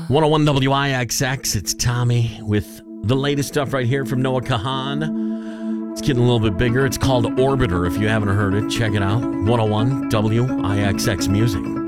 101 WIXX, it's Tommy with the latest stuff right here from Noah Kahan. It's getting a little bit bigger. It's called Orbiter. If you haven't heard it, check it out. 101 WIXX Music.